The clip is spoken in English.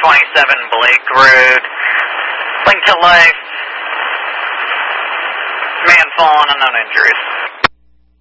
Blake Road. Link to life. Man fallen, unknown injuries.